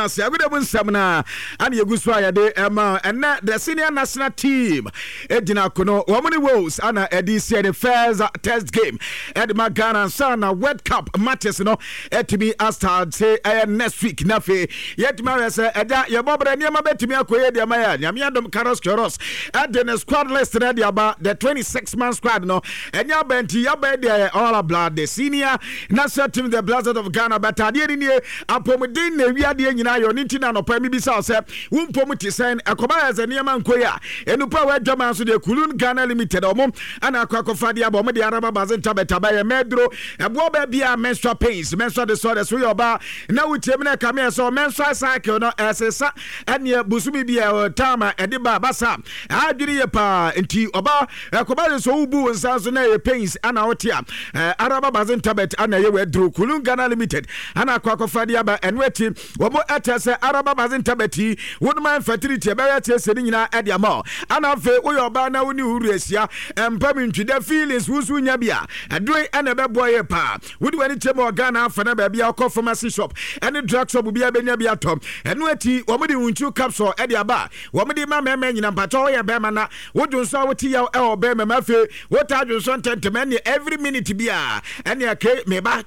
Siagudemun Samna and Yuguswaya de Emma and the senior national team Edina Kono Womani Wolves and Edisi the first test game at Magana Sana World Cup matches no to be start say next week Nafi yet Marasa Eda Yabobra Niama Betimia Koya de Maya Yamiadom Karos Koros at the squad list ready about the 26-man squad no and Yabenti Yabed all blood the senior national team the Blazers of Ghana but Adiini Apomodin we are the yo nintina no pa mi bisa se wumpom ti sen akoba as eniema nkoya enupa wa dwama so de Kulun Ghana Limited omom ana akwakofa de abom de araba bazenta betaba ye medro ebo ba bia menstrual pains menstrual disorders we oba na wutem na kame so menstrual cycle no esesa ene busumi bia tama ede ba basa adwiri ye pa enti oba akoba so ubu nsanso na ye pains ana otia araba bazenta bet ana ye wedro Kulun Ghana Limited ana akwakofa de aba enweti wobo say Araba bazin tabeti woodman fertility be sending na ediamo ana fe uyoba na uni uresia empamintwi the feelings wusu nya bia adoi ene be boye pa wodi wani chemo Ghana fa na ba bia akọ pharmacy shop ene drug shop bia benya bia tom eno ati womudi unchu capsule ediaba womudi ma mema nyina mpacho ye be mana wodunso woti ya e be mema fe wotadunso tentemen every minute bia ene ke meba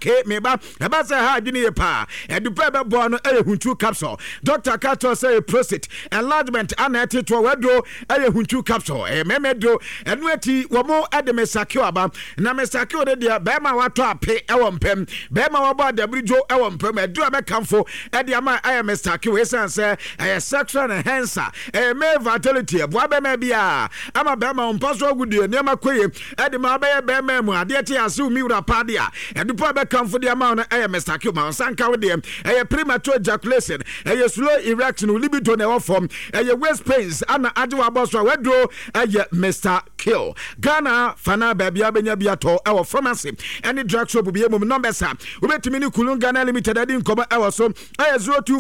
eba say ha adwini ye pa edupa be bo no e hunchu capsule Dr. Kato say prostate enlargement anati to wedro aye hunchu capsule memedo enweti womo ademesakio aba na mesakio de dia bema wato ape ewompem bema wabo adabridjo ewompem edu abekamfo ede ama aye mesakio esanse aye sexual enhancer male fertility ebo bema bia ama bema ompaso agudie nema koye ede ma abe bema mu ade ate ase umiwura padia edupo abekamfo de ama na aye mesakio ma sanka wo de aye premature ejaculation eye slow erection libido na form eye waist pains ana adewa boss wedro eye Mr. Kill Ghana fana babia benya biato ewo pharmacy any drug shop bi emum numbers a obetimi ni Kulun Ghana Limited adi nkoba ewo so eye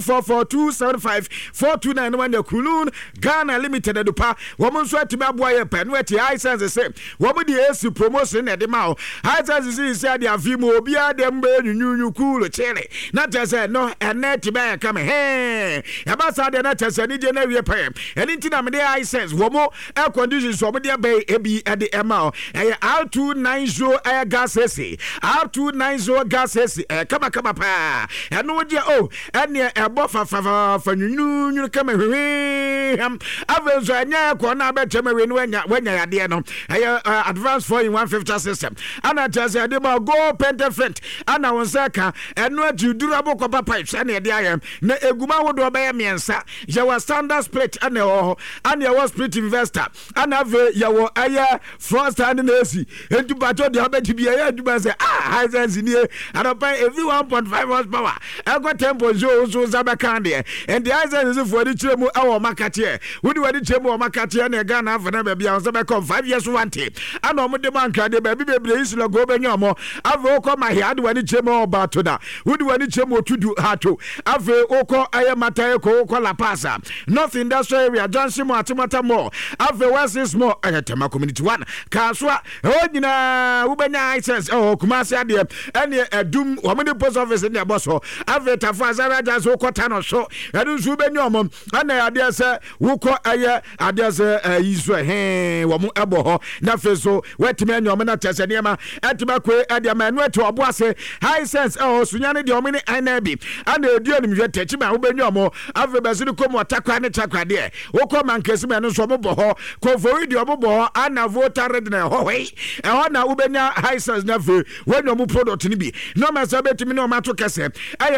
0244275429 the Kulun Ghana Limited edupa womo so atimi aboa ye pen weti high sense say womo di AC promotion na de ma high sense is say dia vimu obi adem be nyunyu cool chele na tese no enet be come Yabasa de na tesani de na wie pay enti na me de license womo air conditions womo de be ebi ade ema R290 air gas AC R290 gas AC kama pa eno de ene ebo fa nyunyu kama avenzo anya ko na be teme we no wanya yade no advanced 4-in-1 system ana tese de ma go pentafront ana wonsaka eno adurable copper pipes ana de ayem na eguma wodo be miensa yawa standard split ane ho ane yawa split investor ana ave yawo aya frost and nasi entu bacho de abeti bia ya aduma se hisense ni adapa every 1.5 horsepower ego tempo zo zabaka de and the hisense for the chemu awo makate wodi wadi chemu makate na Ghana afana ba bia so be come 5 years wanti ana omde manka de ba bebre islo go benyo mo ave ko ma hiade wadi chemu obato da wodi wadi chemu otudu hato ave oko aya mataye ko la pasa North Industrial Area Johnson mo atimata mo ave West mo Tema Community 1 kaswa onyina ubenya license kumasi ade ene edum womde post office ne boso ave tafazara jaso kwata no so edu su benyo mo ana ade se wukọ aya ade se isu womo ebo ho na feso wetime anyom na tese niema etima kwe ade ma enu eto oboase license sunyane de omini anabi ana eduanim hwete chima ubenyo mo ave basiri komo atakwa ne chakwa de wokọ mankesi me no so mo bo ko voidi obo bo ana voter red na ho hwe na ubenya license na fe wenyo mu product ni bi no ma so betimi no mato kese aya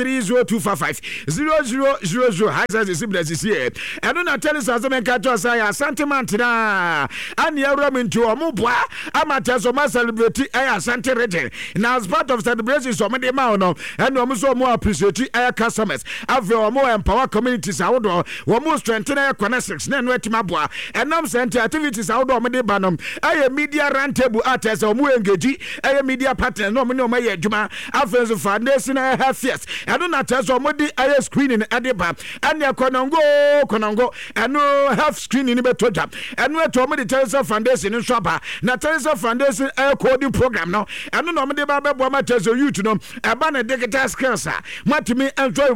0302550000 license sibless here eno na tell us as men catch us ya sentiment na ani eromintu omo boa amata so ma celebrate aya sentiment region na as part of celebration so me de ma no eno omo so mo appreciate aya customers ave omo empower communities awodo omo strengthen aya connections na eno etima boa enam center activities awodo omo de banom aya media roundtable artists omo engage aya media partners no omo ne omo ye adwuma afenso foundation health fairs eno na tell so omo di aya screening adeba ane konongo eno health screening be toja eno eto omo di tell foundation nso ba na tell foundation aya coding program no eno no omo de ba bebo ma tell youth no eba na digital skills matimi enjoy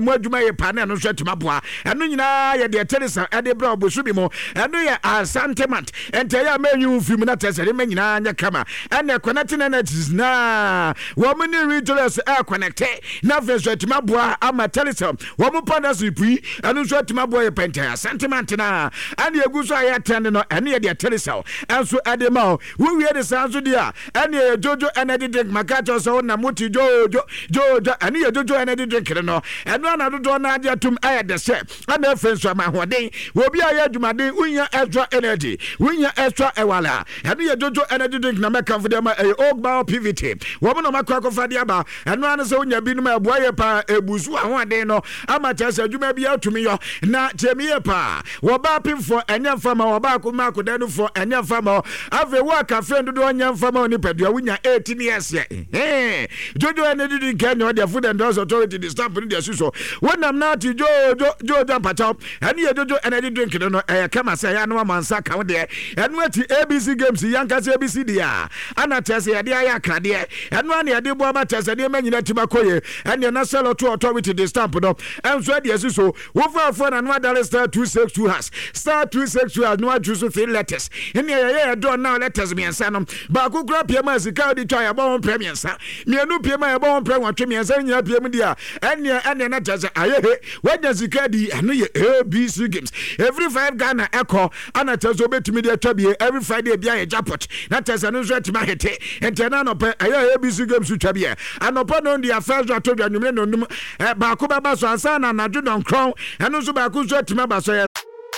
mu adwuma yɛ pa na no hwɛ tuma boa ɛno nyinaa yɛ de teresa ɛde bra obosu bi mo ɛno yɛ asantement ɛnta yɛ amenyu film na tesere me nyinaa nya kama ɛna connecting energies na wo mini retailers connect na feso tuma boa ama teresa wo mo partners pui ɛno hwɛ tuma boa yɛ penta sentiment na ɛne egu so ayɛ trend no ɛne yɛ de teresa ɛnso ɛde ma wo wie de sanso dia ɛne jojo energy drink makacho so na muti jojo ɛne yɛ jojo energy drink no ɛno ana dodo na agye atum ayɛ de sɛ ana feso ama hoden wo bi ayɛ adwumaden unya extra energy unya extra ewala ɛno yɛ jojo energy drink na meka fo de ma Ogbao PVT wo mo no makwa kofa de aba ɛno ana sɛ unya bi no ma aboa yɛ pa ebusu ahoden no ama kyɛ adwuma bi atumi yo na kyemiye pa wo ba pimfo ɛnya fama wo ba ko ma ko da no fo ɛnya fama ave wo ka friend do ɔnya fama oni padua unya 18 years jojo energy drink ɛnya de food and drugs authority the stamp no de asuso wonam na ti jojo pata ɛne yɛ jojo energy drink no kama sɛ ya no amansa ka wo de ɛno ati ABC games yanka sɛ ABC dia ana tese yɛ de ayɛ akrade ɛno ana yɛ de bo ama tese de manyina tima koye ɛne na sell to authority the stamp no ɛnso de asuso wo fa na no adare star 262 has star 262 has no choose 3 letters ɛne yɛ do na letters miensa no ba ko kura pema sika di twa yɛ bon premiensa mienu pema yɛ bon pre watwe miensa nyina pem dia ɛne na tese ayɛ wanya sika di ɛno yɛ ABC games every 5 Ghana echo ana tese obetumi de atwa bie every Friday bia yɛ jackpot na tese no so atima hete entena no pe ayɛ ABC games twa bie anopa no dia first draw to dwa nwumre no num ba ko baba so ansa na nadwo don kron ɛno so ba ko so atima ba so.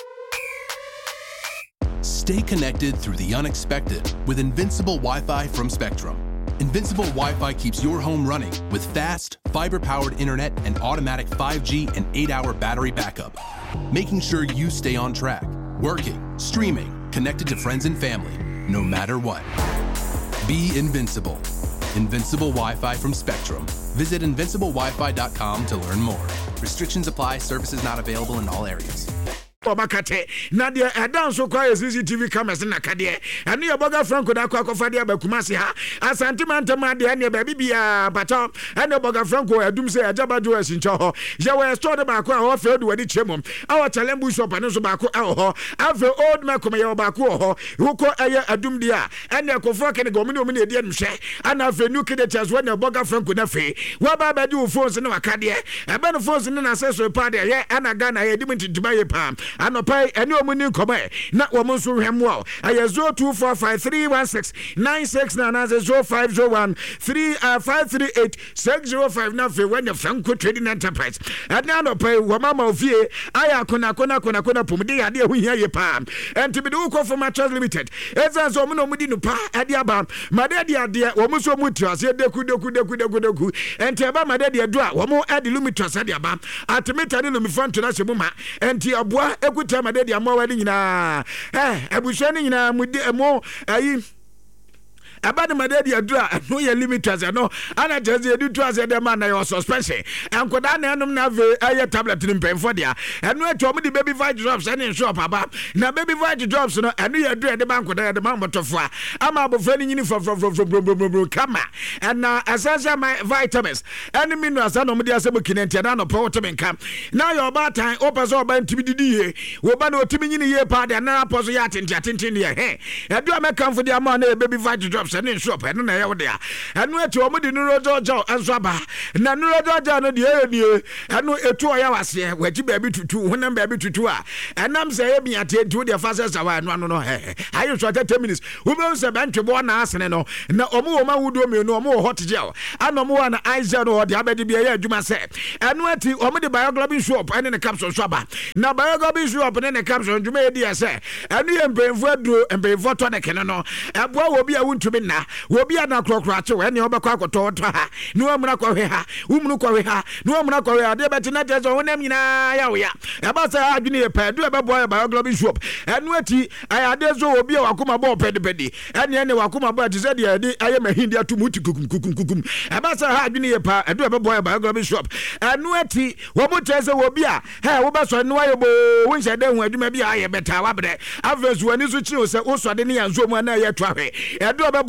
Stay connected through the unexpected with Invincible Wi-Fi from Spectrum. Invincible Wi-Fi keeps your home running with fast, fiber-powered internet and automatic 5G and 8-hour battery backup, making sure you stay on track, working, streaming, connected to friends and family, no matter what. Be invincible. Invincible Wi-Fi from Spectrum. Visit invinciblewifi.com to learn more. Restrictions apply. Services not available in all areas. Obakate na de edan so kwa CCTV cameras na kade ene ye boga Franco da kwa kofa de abakumase ha asante mantama de ene ba bibia bata ene boga Franco adum se ajabajo asincho ho je we store de ba kwa ho fe do wadi chemum awo chalembu shop ane so ba ko ho ave old man come ye ba ko ho huko eye adum dia ene kofo ke ne gomini omini edi enhwe ana ave new credentials when boga Franco na fe wa ba ba di wo phones ne wakade ebe no phones ne na access pa de ye ana Ghana ye dim ntintuma ye pa anopai ene omuni nkoma na wo mo so hwemo aye 0245316996 na fe when Franco Trading Enterprise ene anopai wo mama ofie aya kona pomde ya de ohia ye pa enti bi do ko for Mattress Limited ezan so mo no mudi no pa ade aba made de wo mo so muti ase deku enti aba made de do a wo mo ade lumitras ade aba atimeta ne no mi fanto na se mu ma enti aboa ekuta made de amawa ni nyina abusha ni nyina mudi emo ayi abade made de adura no ye limiters no ana jeze edu to ase dem na your suspension enkoda na enum na ve aye tablet ni mpemfo dia eno eto mo di baby fight drops ene shop aba na baby fight drops no eno ye adura de bankoda de mamotofo ama abofra ni nyini fo kama na essential vitamins ene minerals na mo di asem kinentia na no power menka na your batan opeso oba ntimi didi ye wo ba na otimi nyini ye pa de na aposo ya atenten ye edu amekanfo di ama na baby fight drops ene shop ene na ye wo dia eno eto mo di nuro jojo enso aba na nuro jojo no de ye eno etu oya wase waji ba bi tutu honam ba bi tutu a enam se ye biate ntu de fa se sawa no no ayo so 30 minutes wo be se ba ntwebo na asene no na omo wo ma wudo me no omo hot gel ana omo na ice no de abedi bi ye adwuma se eno ati omo de bioglobin shop ene ne capsule so aba na bioglobin shop ne capsule dwuma ye di se eno ye mbemfo aduro mbemfo to de kene no eboa wo bi a wuntumi na wo bi na krokro ache we ne obekọ akoto to ha ne wo mra kwa hwe ha umunu kwa hwe ha ne wo mra kwa hwe ade beti na tezo wonam nyina ya wo ya e ba sa adwene ye pa du e be boy bioglobin shop enu ati ayade zo obi a wakoma bo pedipedi ene wakoma bo ati se de ade aye mahindi atumuti kukum e ba sa ha adwene ye pa edu e be boy bioglobin shop enu ati wo mo tese wo bi a he wo be so ne waye bo wo nse de hu adwuma bi a ye beta wa bre avezu ani so chi o se wo so de ne yanzo mu na ye to ahwe edu e be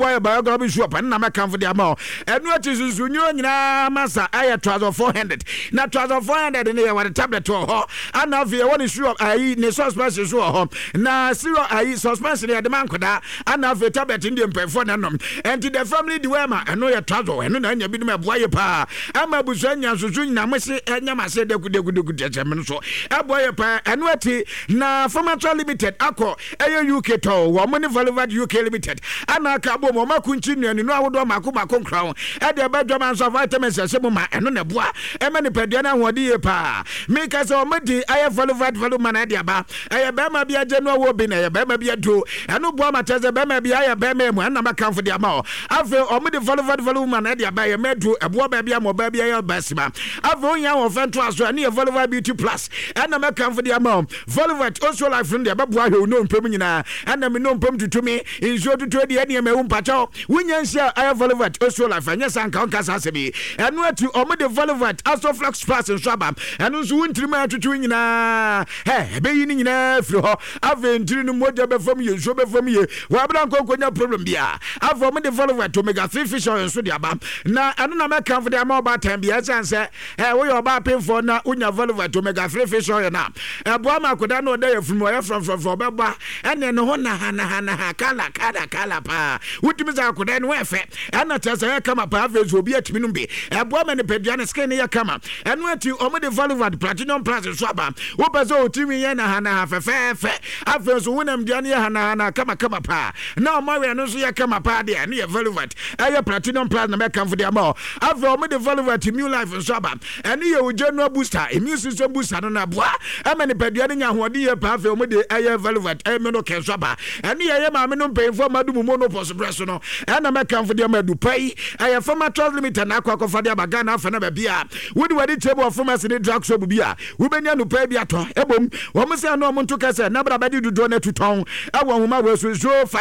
boy biography shop and na meka for the amount enu ati susu nyo nyina masa aye trouser 400 na trouser 400 ne wa tablet ho and na vie woni shoe ayi ne suspension so ho na zero ayi suspension ne de man koda and na vie tablet ndi mpefo na nom enti the family di we ma eno ye trouser eno na anya bi no boy pa ama busu anya susu nyina mese anya mase de kudeku techem so boy pa enu ati na Formator Limited akọ eye UK to wo money Volvat UK Limited ana ka bo mo makunchi nuanu no awodo makoma konkra e de ba dwama so vitamins asem ma eno na boa e ma ne padua na hode ye pa me ka se o medi aye Volvat volume na de aba eye ba ma bia je no wo bi na eye ba ma bia do eno boa ma teze ba ma bia aye ba ma mu ana maka fo de ama o ave o medi Volvat volume na de aba ye medu eboa ba bia mo ba bia ye basima ave onya wo fento aso na ye Volvat Beauty Plus ana maka fo de ama o Volvat also life from the babu ahe no mpem nyina ana me no mpem tutumi injo tutu de ene me mpacho wunyansia aye Volvat also life anya sanka onka sasebi enu atu omo de Volvat Asoflex Plus nso aba enu nso wuntirima tutu nyina be yi ni nyina firi ho aventiri no moja be fam ye so be fam ye wa bra nkonya problem bia avo omo de Volvat omega 3 fish oil nso de aba na anu na me kan for de ma oba time bia chance wo ye oba pay for na unya Volvat omega 3 fish oil na ebo ma koda no de from beba ene no na ha kala pa wutimi za koda no efe ena tese ya kama pa avezo obi atimi no be ebo ma ne pedua ne skin ya kama enu ati omo de Volvat Platinum Plus so aba wo pese otimi ye na ha fe avezo wonam dia ne ya na kama pa na o mawe no so ya kama pa de ne ya Volvat aya Platinum Plus na me kan for de ama ave omo de Volvat Immune Life so aba ene ye ojenua booster immune system booster no na boa ama ne pedua ne nya hode ye pa ave omo de aya Volvat meno kesaba ene ye ma me no pemfo madu mu no pospresso no ena me kan for de madu pai aya Formator Limited na akwa de abaga na afa na ba bia wodi wadi table of pharmacy ne drug shop bia wo benya no pai bia to ebom wo mo se no mo nto kase na bra badi dudo na tuton awo homa we so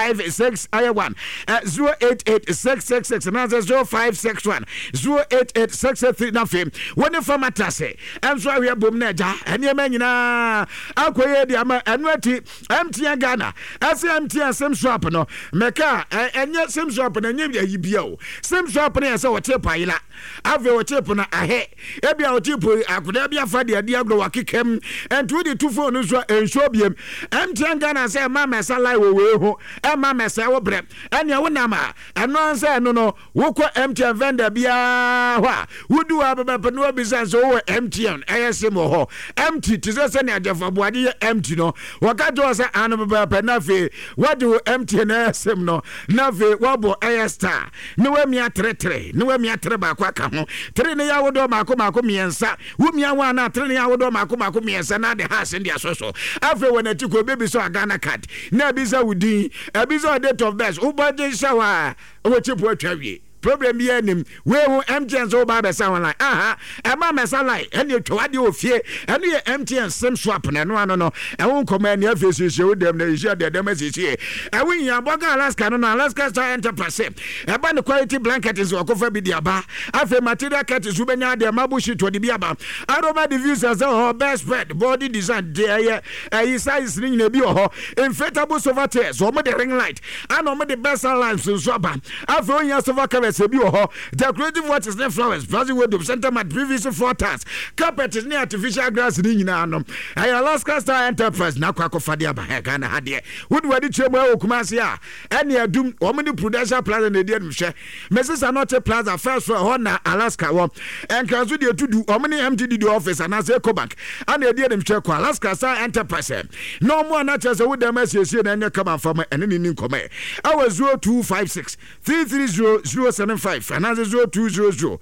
056 aya 1 088666 na 0561 088663 na fem woni Formator se enso ahwe bom na ja ene ma nyina akoye de ama enu ati MTN Ghana ase MTN sim shop no meka enye sim shop na nye yi bia o sim shop na ese wote paila ave wote po na ahe ebia wote po akoda bia fa de ade agro wakekem entu di tu phone so ensho biem MTN Ghana se ma mesa lai wo we ho e ma mesa wo bre ene wo na ma eno se eno no wo ko MTN vendor bia hwa wudu ababa no business wo MTN sim ho MT tise ne ajafa boade MT no wakato se anobaba penafe wadu MTN SM no nafe wabo star ne wami atretre ne wami atre ba kwa ka ho tre ne ya wodo mako miensa wumia wa na tre ne ya wodo mako miensa na de ha se ndia soso afe wonati ko bebi so Ghana card na biza wudi abiza date of birth ubade shawa wo chipo atwawie problem bi enim we hu MTN so ba be sa online e ma mesa line ene twade ofie ene ye MTN sim swap na no ano no e won koma ne afesiesie wo dem na isia de dem asiesie e won ya boga Alaska no Alaska Star Enterprise e ba ne quality blanket is okofa bi dia ba afi material curtains wo benya de mabushi to de bi aba aroma diffusers ho best spread body design de ye size ni nyina bi ho inflatable sofa chairs o mo de ring light and o mo de best lamps so aba afi on ya sofa sebi ho decorative watches ne flowers browsing window center mat previous 4 times carpet is ne artificial grass ni nyina no ay Alaska Star Enterprise na kwa kofade aba Ghana hade wodi wadi chemu e okumase a ene adum o mo ni Prudential Plaza na die nhwe Mrs. Anote Plaza first floor ho na Alaska wo enkanso de tudu o mo ni MTD office na se Ecobank ana die nhwe kwa Alaska Star Enterprise no mo na chese wo dem asiesie na nya kama fam ene ni nkome awa 0256 330 075 and 0200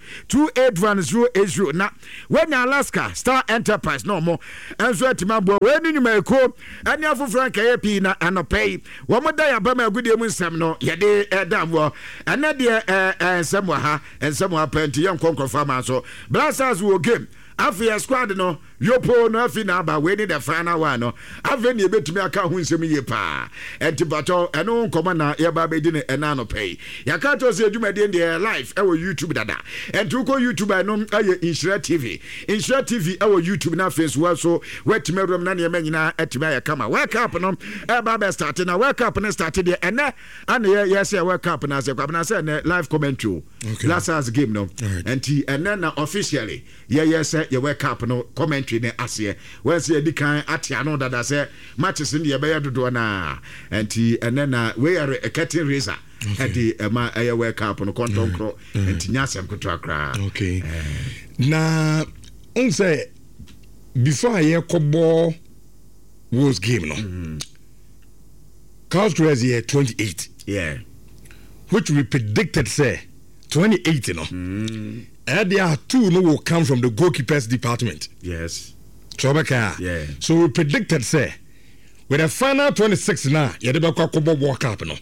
281 na when Alaska Star Enterprise no more and so timabo when you may ko and ya for frank AP na anopay wo mo da ya ba ma gudie mu nsem no ye de edamwo and na de ensem wa ha ensem wa penti yan konkofa ma so blasters wo game afia squad no yopo no afi na aba we ni the final one no aveni ebetumi aka ho nsem ye pa enti bato eno nkoma na ye ba be di ne ena no pay ya ka to se adwumade de live e wo YouTube dada enti ko YouTube no aye Insura TV e wo YouTube na Facebook so wetime rom na ne manyina etime aye kama World Cup no e ba be start na World Cup no start de ene ana ye say World Cup na say kwabna say na live commentary last hours game no enti ene na officially ye say ye World Cup no commentary ne ase we say di kan atia no dada say matches ne ye be dodo na enti ene na we are a curtain raiser edi ema aye World Cup no kontonkro enti nyasem kotrakra okay na on say before I kobo was game no Carlos Queiroz year 28 which we predicted say 28 no there are two no will come from the goalkeepers department so we predicted say with the final 26 now you dey back kobo World Cup no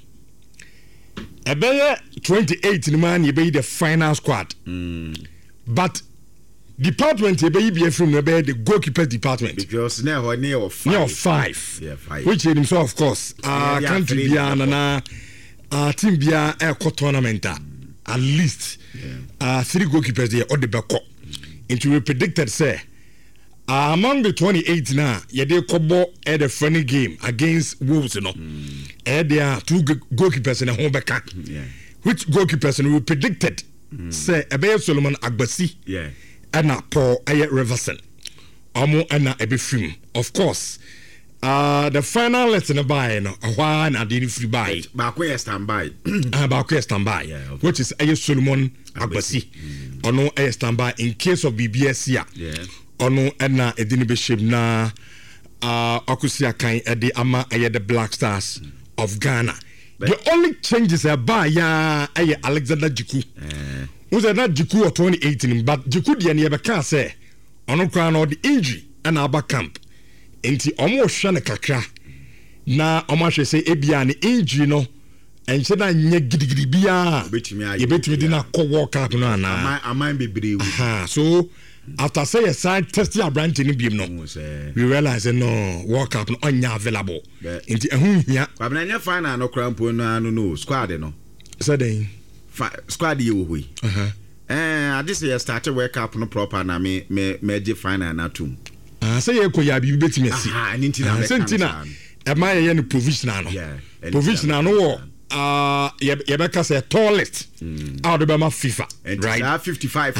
Ebeye 28 in man, you be the final squad. But department you be from the goalkeeper department. Because now near 5. Near 5. Yeah, 5. Which in himself, of course, country Biana, team Bia Air tournament. At least 3 goalkeepers there or the back. Into we predicted say among the 28 now, they kobo at a funny game against Wolves, you know. There are 2 goalkeepers in a home back. Which goalkeepers we predicted say Abel Solomon Agbasi, and Paul Ayer Reverson, Amo and Ebifrim. Of course, the final lesson by one and the free buy. Bakwea standby. Bakwea standby, which is Ayer Solomon Agbasi. Or no Ayer standby in case of BBS here. Ono ena edini beshim na akusia kan edi ama the Black Stars of Ghana. The only changes are by ya Alexander Jiku. Who's that Jiku of 2018 but Jiku di ene beka say ono crown or the injury and aba camp. Enti omo hwe kakra na omo hwe say ebia ne injury no enche na nye gidigidi bia yebetimi di na ko World Cup no ana aman bebre so after say a side testing a brand in BM no we realize no World Cup no onya available into ehun hia kwabna final no crampo no squad no so then squad ye wo hui this year started World Cup no proper na me final na tum say ye ko ya bi betimi asi nintina e ma ye no provisional no provisional no wo Yebeka say tallest out of FIFA and right 55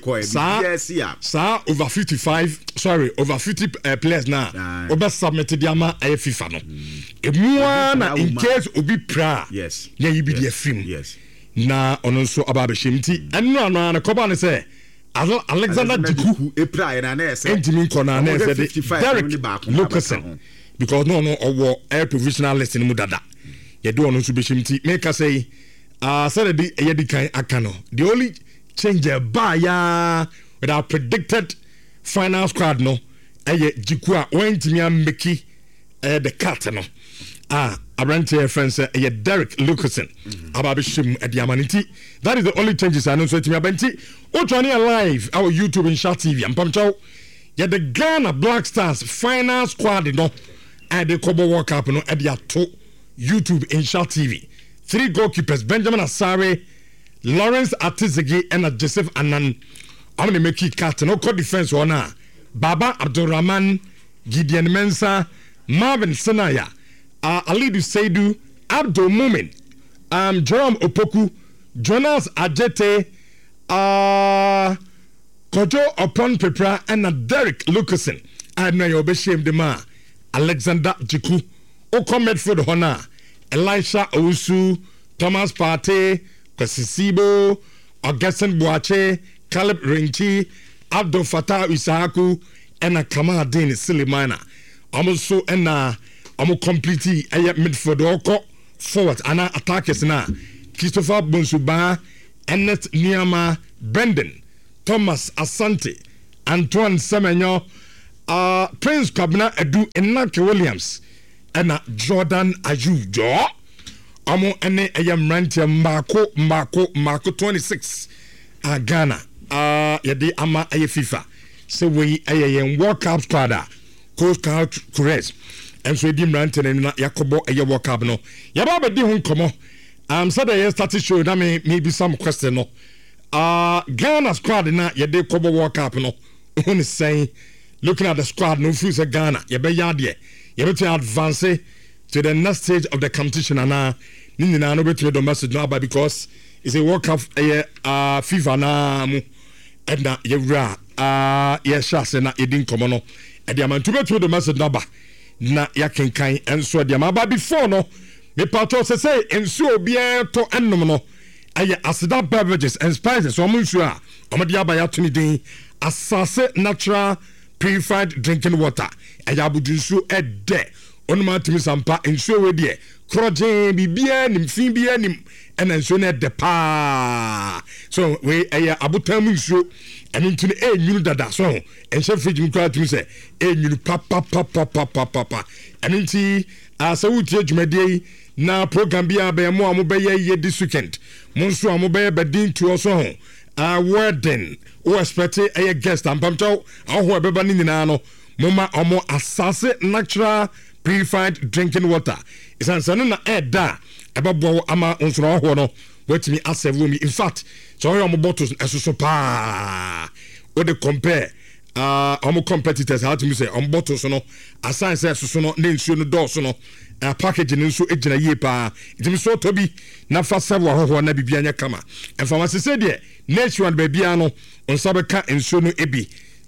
over 55 sorry over 50 players now over submitted yama FIFA no in case obi pra yes yeah you be the film yes na ono so ababeshimti eno na koba ne say Alexander Jiku e pra na say entimi kona na say Derek Lucasen because no owo air provisional list in mudada you do on Subishimti. Make us say, Saturday, Yedikai Akano. The only change by with our predicted final squad, no, Jikua, when Timia Miki, the Catano. Abrante friends, Derek Lucasen, Ababishim at Yamaniti. That is the only changes I know. So, Timia Benti, Otrani Live, our YouTube and Shot TV, and Pamcho. Yet the Ghana Black Stars final squad, no, and the Kobo World Cup, no, at the 2. YouTube and Shot TV. 3 goalkeepers Benjamin Asare, Lawrence Atizegi, and Joseph Anan. I'm going to make it cut. No co-defense one. Baba Abdurrahman, Gideon Mensah, Marvin Senaya, Alidu Seidu, Abdul Mumin, Jerome Opoku, Jonas Ajete, Kojo Opon Pepra, and Derek Lucasen. I know you'll be shamed the man. Alexander Jiku. Oko Medford Hona, Elisha Owusu, Thomas Partey, Kwesisibo, Augustin Boache, Caleb Rinchi, Abdul Fattah Isahaku, and Kamal Din Silimana. Also, and I'm completely a midfield oko forward and attackers now. Christopher Bonsuba, Ernest Niama, Brendan, Thomas Asante, Antoine Semenyo, Prince Kabna Edu, and Naki Williams. And Jordan Ajujo. Amo ene ayamrantia Marco 26. Ghana. Yadi ama aye FIFA. sɛ wei ɛyɛ yɛn World Cup squad a Coach Carl Queiroz ɛnso edi mmerante na yakɔbɔ ɛyɛ World Cup no yɛba abɛdi ho nkɔmɔ sɛ de yɛ start show na me bi some question no Ghana squad na yɛde kɔbɔ World Cup no who is saying looking at the squad no feel say Ghana yɛbɛyɛ adeɛ yɛbɛtumi advance to the next stage of the competition and ni nyinaa no bɛtumi dɔ message no aba because it's a World Cup FIFA na mu ɛna yɛwura yɛhyɛ ase na yɛdi nkɔmmɔ no ɛde ama nto bɛtumi dɔ message no aba na yɛkenkan ɛnso ɛde ama aba before no mepatɔ sɛ sɛ nsuo obiara tɔ ɛnom no ɛyɛ aseda beverages and spices ɔmo nsuo a ɔmo de aba yɛato ne din asase natural purified drinking water ɛyɛ abudu nsuo ɛdɛ onuma timi sampa nsuo we deɛ krɔgyen bibia nim fin bia nim ɛna nsuo no ɛdɛ paa so we ɛyɛ abotam nsuo ɛno nti no ɛnwunu dada so ɛnhyɛ fridge mu koraa tumi sɛ ɛnwunu pa ɛno nti sɛ wotie dwumadie yi na program bi a bɛyɛ mo a mobɛyɛ yɛ this weekend mo nso a mobɛyɛ bɛdin toɔ so ho wedding wo expect ɛyɛ guest ampamkyɛw ahoɔ ɛbɛba no nyinaa no moma ɔmo asase natural purified drinking water isansane na ɛda ɛbɛbɔ ama nsoro ahoɔ no watumi asɛvo mi in fact so ɔyɛ ɔmo bottles ɛsoso paa wo de compare ɔmo competitors how to say ɔmo bottles no assign sɛ ɛsoso no ne nsuo no dɔɔso no package no nso egyina yie paa itimi so to bi na fa sɛvo ahoɔ na bibia nya kama ɛfama sɛ deɛ nature and baabia no onsa bɛka nsuo no ebi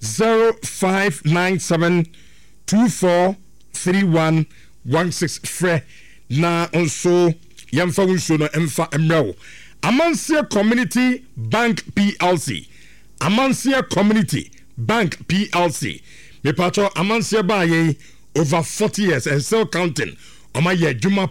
0597243116 frɛ na nso yɛmfa nsuo no ɛmfa mmerɛw Amansia Community Bank PLC Amansia Community Bank PLC mepacho Amansia ba ye over 40 years and still counting Oma ye juma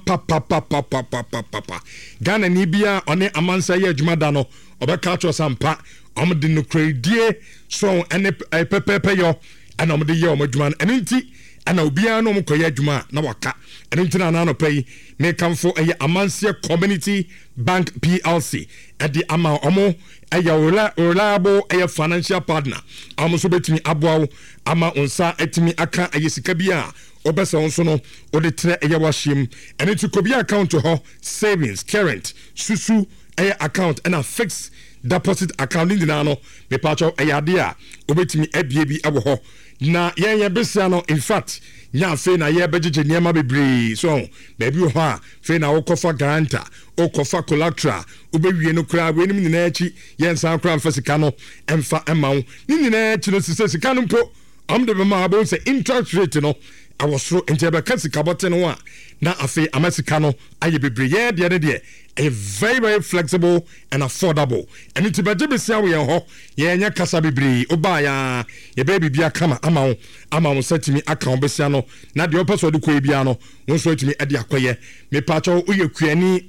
pa Ghana ni bia one Amansia ye juma da no obeka cho sampa om de no credie so ene pepepe yo ana om de ye om juma enti ana obia no mkoye juma na waka enti na no pay me kamfo eye Amansia Community Bank PLC at the ama omo eye reliable eye financial partner amo so betimi aboawo ama onsa etimi aka eye sika bia obesa onso no ode tre eye washim ene to kobi account ho savings current susu eye account and a fixed deposit account in no me pacho eye ade a obetimi abie bi abo ho na yen besia no in fact nya fe na ye bejeje niema bebre so baby ho a fe na wokofa guarantor okofa collateral obewie no kra we nim nyina achi yen san kra mfa sika no emfa emawo ni nyina achi no sika no mpo am de be ma abo se interest rate no awosoro enti be ka sika bote no a na afi amasika no aye bebre ye de a very very flexible and affordable and it be besia we ho ye nya kasa bebre oba ya ye baby bia kama ama wo setimi account besia no na de opeso de ko bia no wonso etimi e de akoye me pacho uye kuani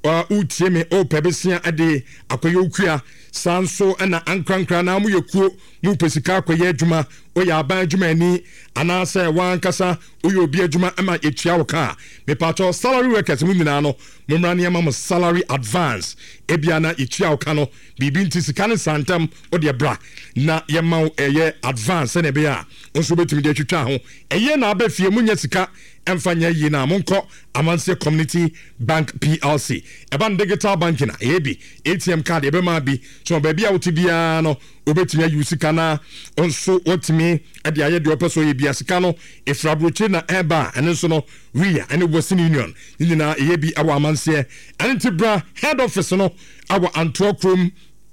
utie me o pebesia ade akoye okua sanso na ankrankra na mu yekuo mu pesika akoye adwuma o ya ban adwuma ani ana se wan kasa o ye obi adwuma ama etua wo ka me pacho salary workers mu nyina no momra ne ma salary advance ebia na etua wo ka no bibi nti sika ne santam o de bra na ye ma eye advance na be a onso betimi de twetwa ho eye na abafie mu nya sika emfanya yi na monko Amansia Community Bank PLC eban digital banking ebi ATM card ebe ma bi so baby a wotibia no obetimi ayu sika na onso wotimi e de aye de opeso ye bia sika no efrabroche na eba ene so no ria ene Western Union nyina ebi awa Amansia antibra head office no awa Antwerp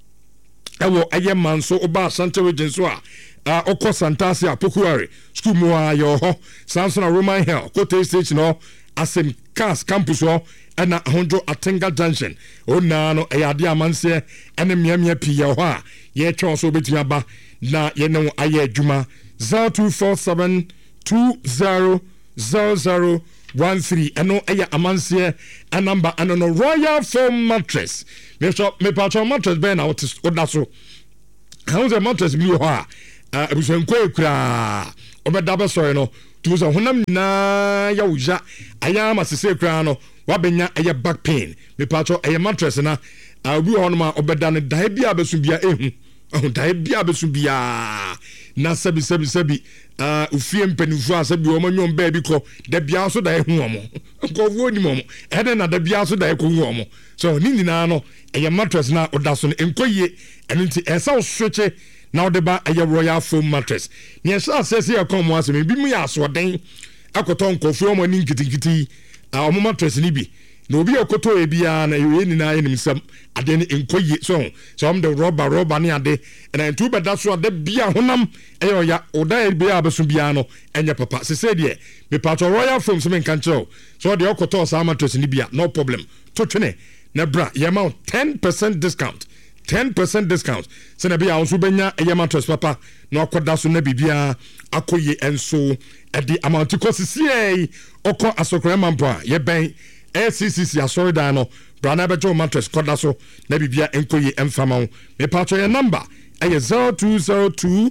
ewo aye manso oba Santa Region so a okọ Santasi Apokuare school mu ayo ho Samson Roman Hill Kote Station no Asem Cars campus ho na Honjo Atenga Junction ona no eyade Amansia ene miamia pi ye ho a ye twa so betumi aba na ye ne aye adwuma 0247200013 eno eye Amansia a number and no Royal Foam mattress me patch mattress be na odaso how the mattress bi ho a abusanko ekura obeda be so no tu so honam na ya wuja aya masese ekura no wabenya eye back pain me patcho eye mattress na obi ho no ma obeda ne dai bia besu bia ehu dae bia besu bia na sabi ufie mpanifo a sabi wo manwom ba bi kɔ da bia so dae hu omo nkɔfo ni momo ɛde na da bia so dae ko hu omo so ni nyina no ɛyɛ mattress na oda so no enkoyie ɛno nti ɛsa wo switche na ɔde ba ɛyɛ royal foam mattress ne ɛhyɛ asɛsɛ yɛ kɔn mu asɛm bi mu yɛ asoɔden akɔtɔ nkɔfo ɔmo ni nkitikiti ɔmo mattress ni bi na obi akoto ebia na yɛ nyina yɛ nimsam ade ne enkoyie so ɔmo de rubber ne ade na ntu bɛda so ade bia honam ɛyɛ ɔya ɔda bia abeso bia no ɛnyɛ papa sese deɛ me patro royal foam so me kan kyerɛw so ɔde ɔkɔtɔ saa mattress ni bia no problem to twene na bra yɛ ma 10% discount 10% discount sɛ na bia nso bɛnya ɛyɛ mattress papa na ɔkɔda so na bibia akɔyie enso ɛde amount kɔsisie ɔkɔ asokora mampo a yɛ bɛn ACCC asori dan no brana bejo mattress koda so na bibia enkoye emfama wo me patro your number eye 0202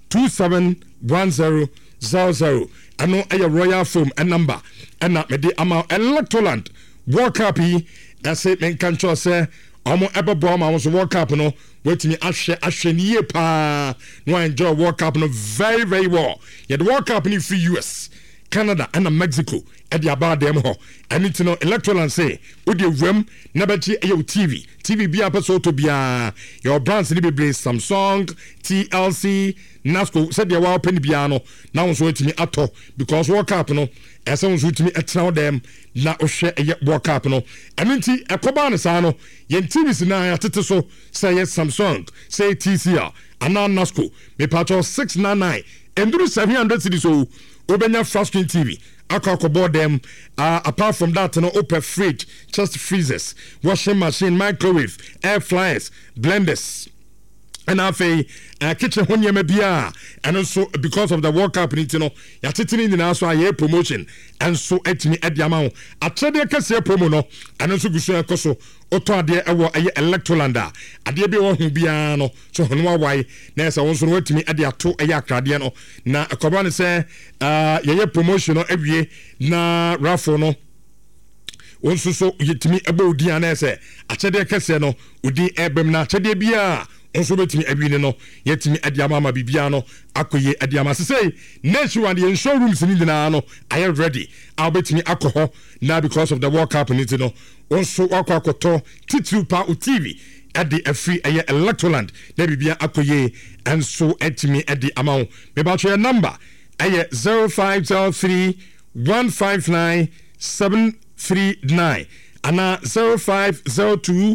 271000 ano eye royal foam a number na me de ama Electroland World Cup yi ase men kan cho se omo ebebo ma wo so World Cup no wetimi ahwe niye pa no enjoy World Cup no very very well yeah the World Cup ni free US Canada and Mexico at the about them ho and it's no Electroland say odi wem na bechi ayo TV bi apeso to bia your brands ni be Samsung TLC Nasco said the wa pen bia no na won so etimi ato because World Cup no ese won so etimi etra dem na ohwe eye World Cup no and nti ekoba ne sa no yen TVs na ya tete so say Samsung say TCL and Nasco me patcho 699 enduru 700 cedis so obenya flat screen TV akọkọbọ them apart from that no open fridge just freezers washing machine microwave air fryers blenders and afei kitchen honyema bia and also because of the World Cup you know ya titini nyina so aye promotion and so etimi ediama atrede kase promo no and also gusu ekoso oto ade ewo aye Electrolanda ade bi wo hu bia no so hono awai na esa won so no etimi ade ato aye akrade no na akoba ne se ye promotion no awie na raffle no wonso so yetimi eba odi ana ese atrede kase no odi ebem na atrede bia onso betimi abine no yetimi adiama ma bibia no akoye adiama say next one the showrooms ni na no I am ready I'll betimi akoho now because of the World Cup ni no onso akoto titru pa o TV at the free Electroland na bibia akoye and so etimi edi amount me ba your number 0503 159 739 ana 0502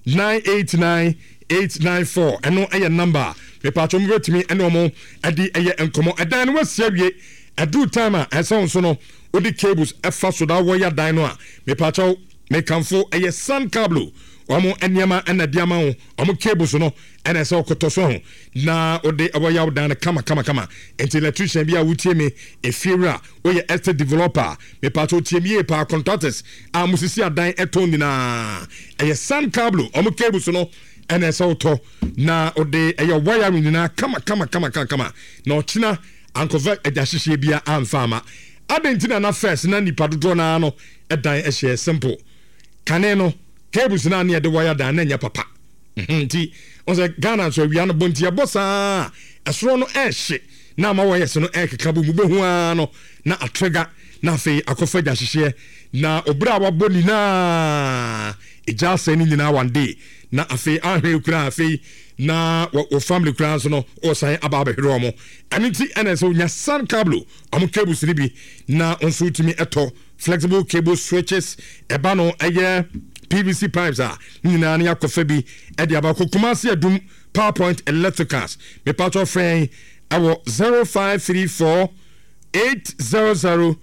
989 894 eno eye number me patcho mo betimi eno mo ade eye enkomo edan no wasiawie adu time a eson so no odi cables efa so da wo ya dan no a me patcho me kanfo eye sun cable omo eniama ena diama ho omo cables no ena se okoto so ho na odi abo ya dan kama enti electrician bia wutie me efiera oye estate developer me patcho tie me pa contractors a musisi adan eton na eye sun cable omo cables no ene se oto na ode eye wiring na kama na ochina ankova edahihye bia amfama adentina na first na nipa dodo na no edan ehye simple kane no cables na na de wire dan na nya papa nti on se Ghana so wia no bonti abosa esoro no ehye na ma wire se no ekeka bu mu behu no na atrigger na fe akofa edahihye na obra waboni na eja se ni nyina one day na afei ahwe kura afei na o family kura so no o sai ababe hero mo aniti ene so nya sun cable am cables ni bi na onso timi eto flexible cable switches eba no eye PVC pipes a nyina na yakofa bi e de aba kokumase adum PowerPoint electricals me patcho friend awo 0534 800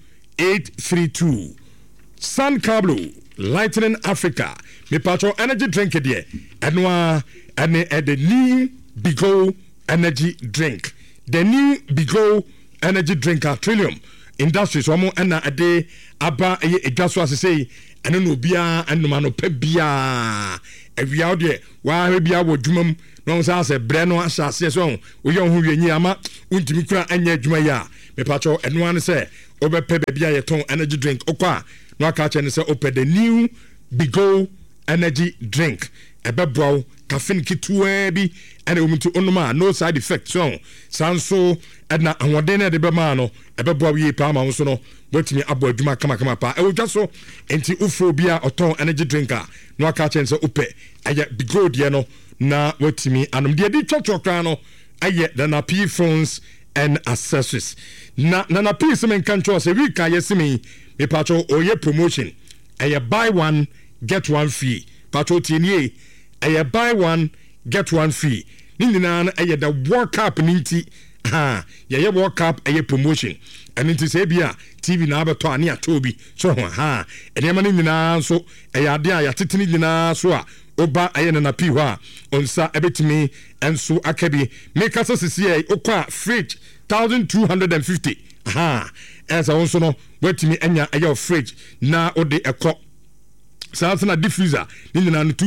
832 sun cable Lightning Africa me patcho energy drink there enwa ene the new Bigo energy drink the new Bigo energy drink Trillium Industries omo ena ade aba eye edwaso asese ene no bia enuma no pa bia awia de wa bia wo dwumam no sa se bre no asase so wo ye ho wienyi ama untimi kura anya adwuma ya me patcho enwa ne se obepe bia ye ton energy drink okwa no aka che ne se open the new Bigo energy drink ɛbɛboa caffeine ketewa bi ɛna wɔn ti onoma no side effect so sanso ɛna ahoɔden na de bɛma no ɛbɛboa yie paa ma nso no wɔtumi abɔ adwuma kama paa ɛwɔ dwa so enti ufo bi a ɔtɔn energy drink a no aka kyɛn sɛ upɛ ɛyɛ bigo deɛ no na wɔtumi anom deɛ di twɔtwɔ kran no ɛyɛ Nana P phones and accessories na Nana P sɛ menka nkyɛw sɛ week a yɛsimi mepatwɔ ɔyɛ promotion ɛyɛ buy one get one free patwɔ tienie ɛyɛ buy one get one free ne nyinaa no ɛyɛ the World Cup ne nti yɛyɛ World Cup ɛyɛ promotion ɛno nti sɛ bi a TV na abɛtɔ a ne atɔ bi so ho ɛnneɛma no nyinaa nso ɛyɛ ade a yɛatete ne nyinaa so a oba ɛyɛ Nana P hɔ a onsa ɛbɛtumi ɛnso aka bi meka sɛ sisi okɔ a fridge 1250 ɛsɛ wo nso no watumi anya ɛyɛ fridge na wode ɛkɔ saa na diffuser ne nyinaa no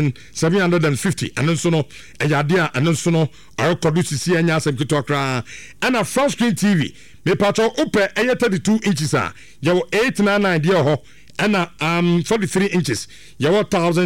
2750 ɛno nso no ɛyɛ ade a ɛno nso no ɔrekɔdo sisi anya asɛm ketewa koraa ɛna flat screen TV mepatɔ wopɛ ɛyɛ 32 inches a yɛwɔ 899 deɛ hɔ ɛna 43 inches yɛwɔ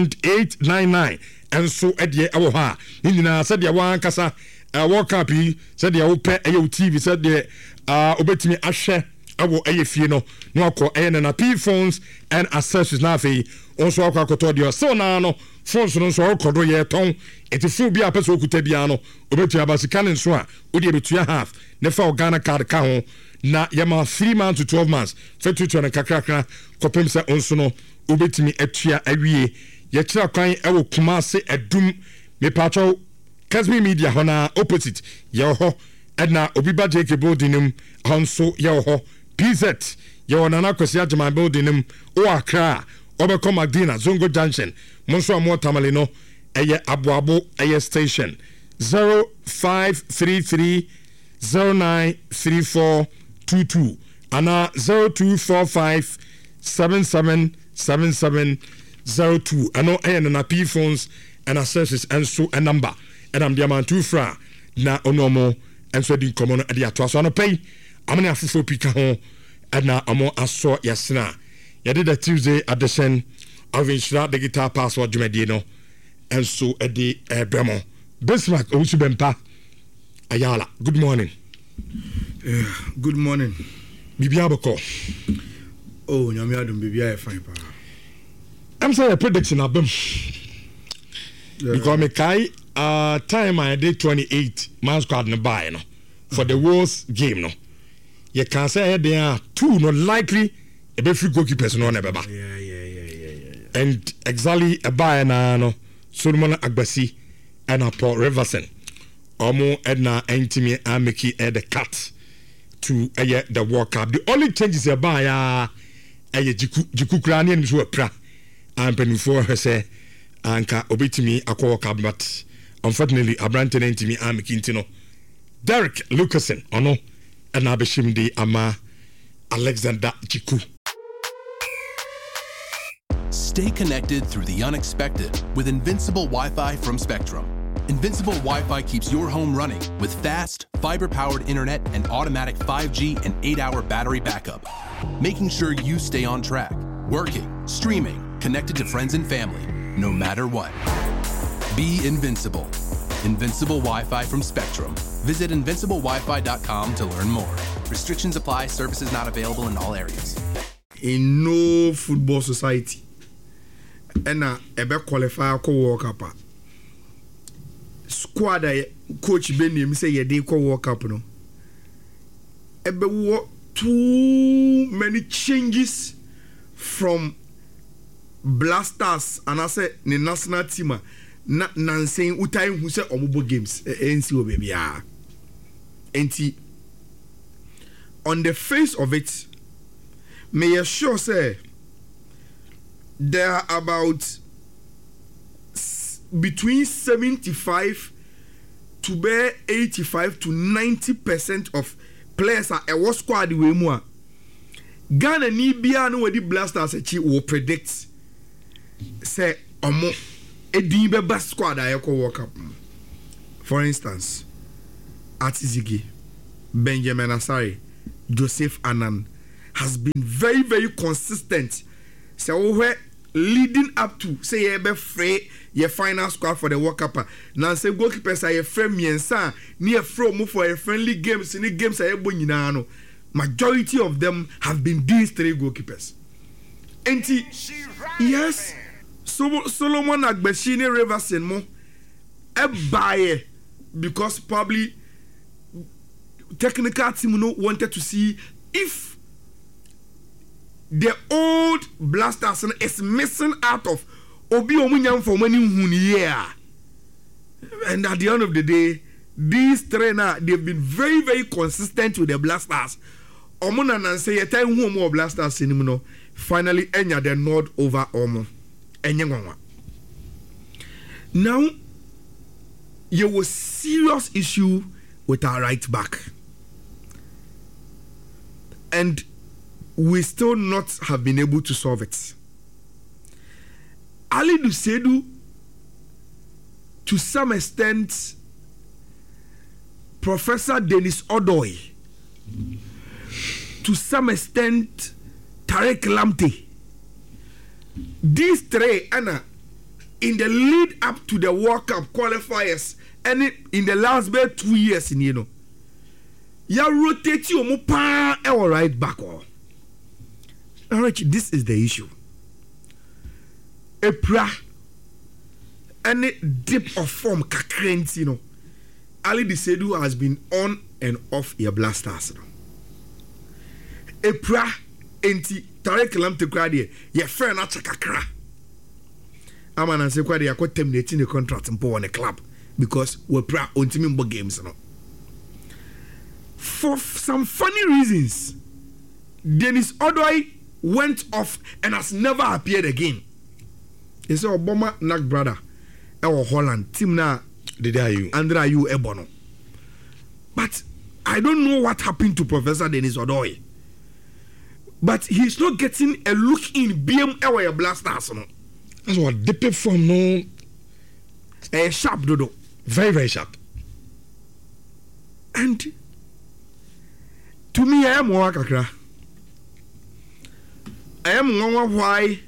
1899 ɛnso ɛdeɛ ɛwɔ hɔ a ne nyinaa sɛdeɛ wankasa World Cup yi sɛdeɛ wopɛ ɛyɛ wo TV sɛdeɛ wobɛtumi ahwɛ ɛwɔ ɛyɛ fie no na wakɔ ɛyɛ Nana P phones and accessories na afei nso akɔ akɔtɔ deɛ ɔsɛw naa no phones no nso ɔrekɔdo yɛtɔn ɛti phone bi a pɛ sɛ okuta biara no obɛtua ba sika ne nso a wode bɛtua half ne fa Ghana card ka ho na yɛma 3 months to 12 months fɛ tutua no kakrakra kɔpem sɛ nso no wobɛtumi atua awie yɛkyerɛ kwan ɛwɔ Kumase Adum mepatwɔ Kasmi Media hɔ na opposite yɛwɔ hɔ ɛna obi ba JK building nim hɔ nso yɛwɔ hɔ PZ yɛwɔ Nana Kwesi Agyeman building nim o Accra ɔbɛkɔ Magdina Zongo Junction mo nso a mo tamale no ɛyɛ aboabo ɛyɛ station 0533093422 ana 0245777702 ɛno ɛyɛ Nana P phones and accessories ɛnso a number ɛnam de amantu fra na ɔno ɛnso di nkɔmɔ no ɛde ato aso ano pɛyi amene afofo pika ho ɛna ɔmo asɔ yɛsena yɛde the Tuesday edition of Inshira digital password dwumadie no ɛnso ɛde ɛbrɛmo Bismarck owusu bɛmpa ayala good morning. Good morning. Bibia bɛkɔ. Oh nyame adom bibia yɛ fine pa. I'm saying a prediction abem because me kai time I did 28 man squad no buy no for the Wolves game no you can say there are two not likely a be free goalkeepers no na beba and exactly a buy na no Solomon Agbasi and Paul Riverson omo edna entimi ameki the cut to the World Cup. The only changes a buy jiku krani and so pra and penifo her say anka obetimi akwa Cup but unfortunately Abrante entimi ameki ntino Derek Lucasen ono and abeshimdi ama Alexander Jiku. Stay connected through the unexpected with Invincible Wi-Fi from Spectrum. Invincible Wi-Fi keeps your home running with fast, fiber-powered internet and automatic 5G and 8-hour battery backup, making sure you stay on track, working, streaming, connected to friends and family, no matter what. Be invincible. Invincible Wi-Fi from Spectrum. Visit invinciblewifi.com to learn more. Restrictions apply. Services not available in all areas. In no football society, and ebe qualify ko World Cup. Squad coach Benim say ye dey ko World Cup no. Ebe wo too many changes from Blasters and I say the national team na saying utai who say omobo games NC o baby ah. Enti on the face of it, may you sure say there are about between 75 to 85 to 90% of players are a squad we more. Ghana ni bia no wedi Blasters echi will predict say omo edin be best squad ayeko World Cup. For instance, Atizigi, Benjamin Asare, Joseph Anan has been very, very consistent. So where leading up to say ye be free your final squad for the World Cup. Now say goalkeepers are your friend miensa near from for a friendly games in the games are no. Majority of them have been these 3 goalkeepers. And yes, Solomon Agbeshini Reverson mo a buyer because probably technical team no wanted to see if the old Blasters is missing out of Obi Omunyam for many year. And at the end of the day, these 3 now they've been very, very consistent with the Blasters. Omuna nan say a time who more Blasters in no finally enya the nod over Omo. Enyangwa. Now there was serious issue with our right back. And we still not have been able to solve it. Ali Dusedu, to some extent, Professor Dennis Odoi, to some extent, Tarek Lamptey. These 3, Anna, in the lead up to the World Cup qualifiers, and in the last 2 years, ya rotate you mo pa our right back. Alright, this is the issue. Epra, any dip of form kakrent, Ali Dusedu has been on and off your Blasters. Epra, enti Tarek Lamptey krade, your friend at kakra. Amana say kwade akwa terminating the contract mpo on the club because we pra on team games. For some funny reasons, Dennis Odoi went off and has never appeared again. He said Obama Nak brother our Holland team na Andra you Ebono. But I don't know what happened to Professor Dennis Odoi. But he's not getting a look in BM our Blasters. That's what deep from no sharp dodo. Very, very sharp. And to me, I am Wakakra. I am why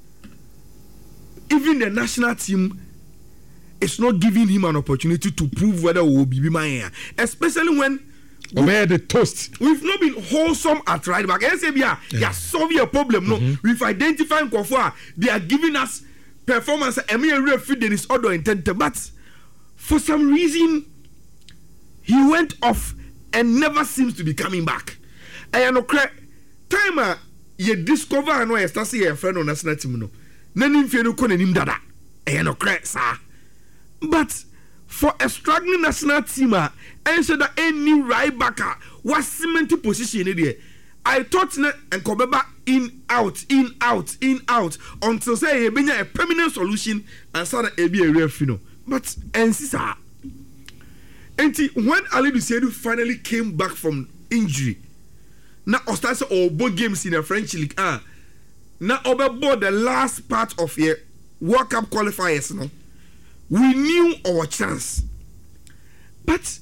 even the national team is not giving him an opportunity to prove whether we will be my, especially when the toast. We've not been wholesome at right back. Yeah, solving a problem. No, we've identified Kofa. They are giving us performance. Dennis Odoi intended, but for some reason he went off and never seems to be coming back. I know time you discover and why start see a friend on national team no. Nanim fe no kono nim dada. I know sir. But for a struggling national team, and so that any right backer was cemented position in there. I thought and Kobeba in out until say a permanent solution and so that be a real fino. But and sister, and when Ali Dusedu finally came back from injury, now Ostase or both games in the French league, now overboard the last part of a World Cup qualifiers, no, we knew our chance, but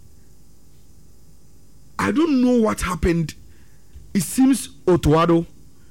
I don't know what happened. It seems Otuado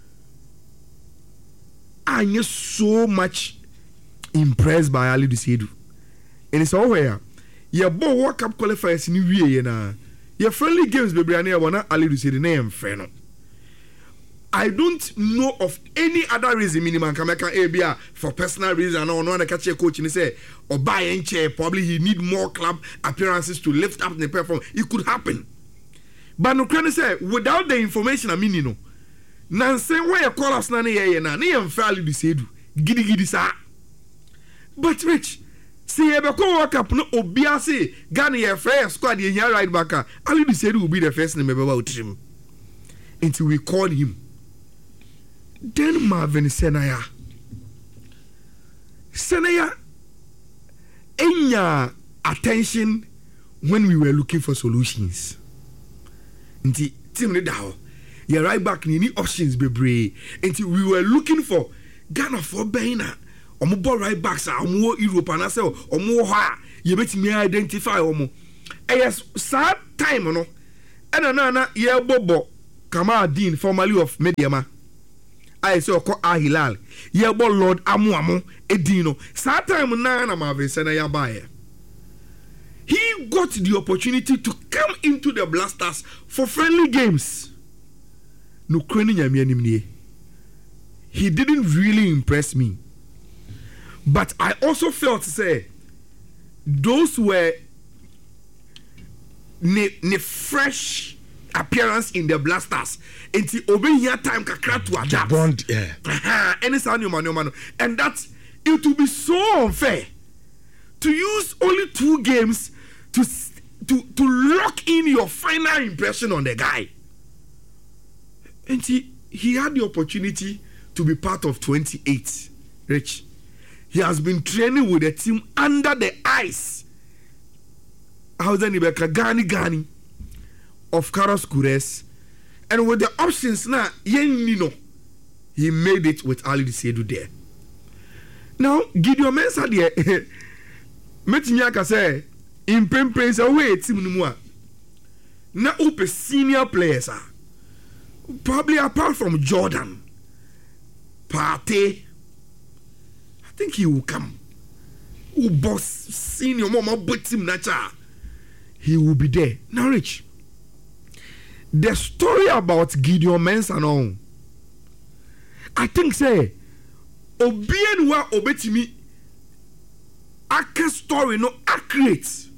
I'm so much impressed by Ali Dusedu. And it's all where your boy World Cup qualifiers in New na your friendly games baby wana Ali Dusedu name friend. I don't know of any other reason minimum Kameka ABA for personal reason or no one catch a coach and say or buy and chair probably he need more club appearances to lift up the performance. It could happen. But no can say without the information I mean you know. Nansen why you call us na am fairly Dusedu. Gidi sa. But Rich, see ebe ko World Cup no obia say Ghana your first squad ye right back. Ali Dusedu will be the first name about him. Until we called him. Then Marvin Senaya enya attention when we were looking for solutions. Nti team ni daho your right back ni options bebre. Nti we were looking for Ghana for Beina omo right backs omo Europe and say omo ha ye betimi identify omo yes sad time no na ye bobo Kamal Dean formerly of Mediama I say oko Ahilal ye bo Lord Amuamo edino sa time na Marvin Sena ya bae. He got the opportunity to come into the Blasters for friendly games. No crane nyame anim nie. He didn't really impress me. But I also felt say those were ne fresh appearance in the Blasters. Enti obey time kakra to adapt. Bond, yeah. And that it will be so unfair to use only 2 games to lock in your final impression on the guy. And he had the opportunity to be part of 28. Rich. He has been training with the team under the eyes. How's Ibeka Gani of Carlos Gures. And with the options now, he made it with Ali Sedu there. Now, Gideon Mensah there, Metimiaka say, in Pempe away team numua. Now, open senior players are probably apart from Jordan, Partey. I think he will come. Who boss senior mama but him nacha. He will be there. Now, Rich. The story about Gideon Mensah now, I think say Obienwa Obetimi Aka story no accurate.